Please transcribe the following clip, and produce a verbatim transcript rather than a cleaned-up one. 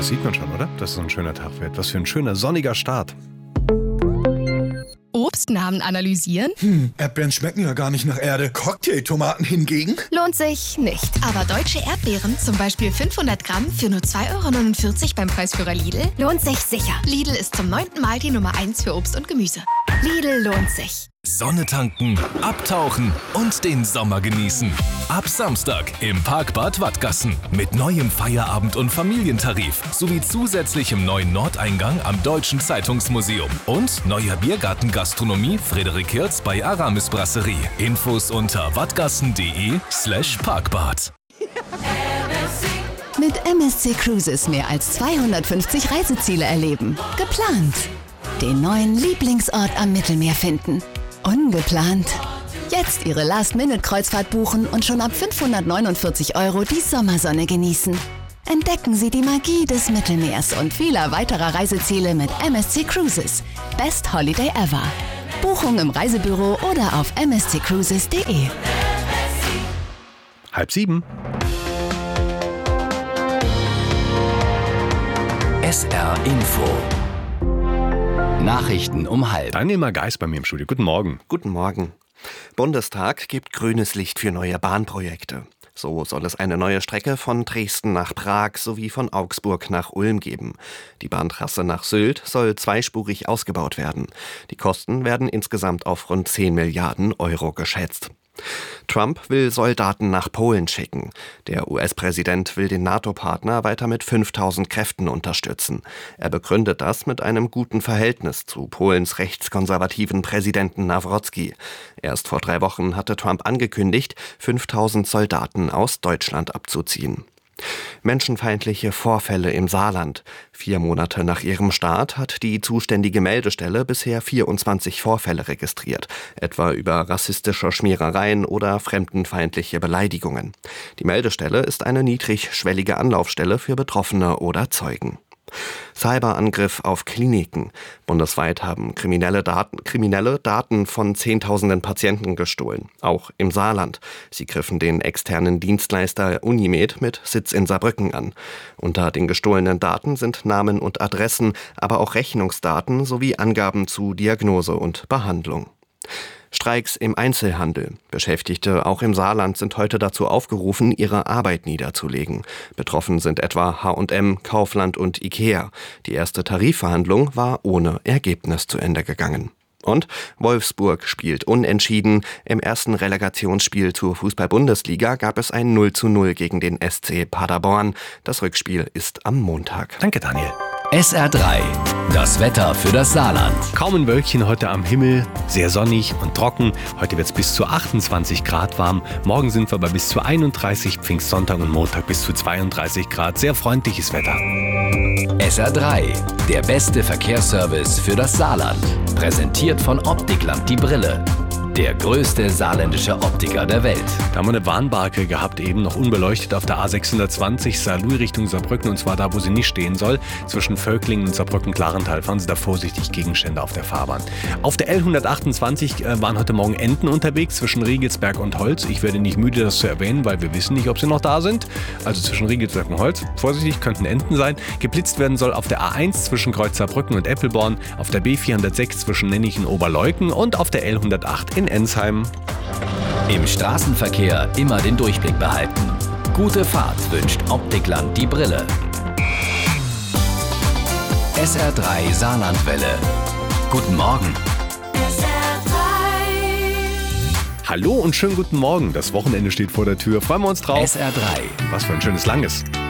Das sieht man schon, oder? Dass es ein schöner Tag wird. Was für ein schöner sonniger Start. Obstnamen analysieren? Hm, Erdbeeren schmecken ja gar nicht nach Erde. Cocktailtomaten hingegen? Lohnt sich nicht. Aber deutsche Erdbeeren, zum Beispiel fünfhundert Gramm für nur zwei Euro neunundvierzig beim Preisführer Lidl, lohnt sich sicher. Lidl ist zum neunten Mal die Nummer eins für Obst und Gemüse. Lidl lohnt sich. Sonne tanken, abtauchen und den Sommer genießen. Ab Samstag im Parkbad Wattgassen mit neuem Feierabend- und Familientarif sowie zusätzlichem neuen Nordeingang am Deutschen Zeitungsmuseum und neuer Biergartengastronomie Frederik Hirz bei Aramis Brasserie. Infos unter wattgassen.de slash Parkbad. Mit M S C Cruises mehr als zweihundertfünfzig Reiseziele erleben. Geplant. Den neuen Lieblingsort am Mittelmeer finden. Ungeplant. Jetzt Ihre Last-Minute-Kreuzfahrt buchen und schon ab fünfhundertneunundvierzig Euro die Sommersonne genießen. Entdecken Sie die Magie des Mittelmeers und vieler weiterer Reiseziele mit M S C Cruises. Best Holiday ever. Buchung im Reisebüro oder auf m s c cruises punkt d e. Halb sieben. S R Info. Nachrichten um halb. Daniel Geist bei mir im Studio. Guten Morgen. Guten Morgen. Bundestag gibt grünes Licht für neue Bahnprojekte. So soll es eine neue Strecke von Dresden nach Prag sowie von Augsburg nach Ulm geben. Die Bahntrasse nach Sylt soll zweispurig ausgebaut werden. Die Kosten werden insgesamt auf rund zehn Milliarden Euro geschätzt. Trump will Soldaten nach Polen schicken. Der U S-Präsident will den NATO-Partner weiter mit fünftausend Kräften unterstützen. Er begründet das mit einem guten Verhältnis zu Polens rechtskonservativen Präsidenten Nawrocki. Erst vor drei Wochen hatte Trump angekündigt, fünftausend Soldaten aus Deutschland abzuziehen. Menschenfeindliche Vorfälle im Saarland. Vier Monate nach ihrem Start hat die zuständige Meldestelle bisher vierundzwanzig Vorfälle registriert, etwa über rassistische Schmierereien oder fremdenfeindliche Beleidigungen. Die Meldestelle ist eine niedrigschwellige Anlaufstelle für Betroffene oder Zeugen. Cyberangriff auf Kliniken. Bundesweit haben kriminelle Daten, kriminelle Daten von Zehntausenden Patienten gestohlen, auch im Saarland. Sie griffen den externen Dienstleister Unimed mit Sitz in Saarbrücken an. Unter den gestohlenen Daten sind Namen und Adressen, aber auch Rechnungsdaten sowie Angaben zu Diagnose und Behandlung. Streiks im Einzelhandel. Beschäftigte auch im Saarland sind heute dazu aufgerufen, ihre Arbeit niederzulegen. Betroffen sind etwa H und M, Kaufland und Ikea. Die erste Tarifverhandlung war ohne Ergebnis zu Ende gegangen. Und Wolfsburg spielt unentschieden. Im ersten Relegationsspiel zur Fußball-Bundesliga gab es ein null zu null gegen den S C Paderborn. Das Rückspiel ist am Montag. Danke, Daniel. S R drei. Das Wetter für das Saarland. Kaum ein Wölkchen heute am Himmel, sehr sonnig und trocken. Heute wird es bis zu achtundzwanzig Grad warm. Morgen sind wir bei bis zu einunddreißig, Pfingstsonntag und Montag bis zu zweiunddreißig Grad. Sehr freundliches Wetter. S R drei. Der beste Verkehrsservice für das Saarland. Präsentiert von Optikland die Brille. Der größte saarländische Optiker der Welt. Da haben wir eine Warnbarke gehabt, eben noch unbeleuchtet auf der A sechshundertzwanzig Saarlouis Richtung Saarbrücken, und zwar da, wo sie nicht stehen soll. Zwischen Völklingen und Saarbrücken-Klarental fahren Sie da vorsichtig Gegenstände auf der Fahrbahn. Auf der L hundertachtundzwanzig äh, waren heute Morgen Enten unterwegs zwischen Riegelsberg und Holz. Ich werde nicht müde, das zu erwähnen, weil wir wissen nicht, ob sie noch da sind. Also zwischen Riegelsberg und Holz, vorsichtig, könnten Enten sein. Geblitzt werden soll auf der A eins zwischen Kreuz Saarbrücken und Eppelborn, auf der B vierhundertsechs zwischen Nennichen und Oberleuten und auf der L hundertacht in Ensheim. Im Straßenverkehr immer den Durchblick behalten. Gute Fahrt wünscht Optikland die Brille. S R drei Saarlandwelle. Guten Morgen. S R drei. Hallo und schönen guten Morgen. Das Wochenende steht vor der Tür. Freuen wir uns drauf. S R drei. Was für ein schönes langes.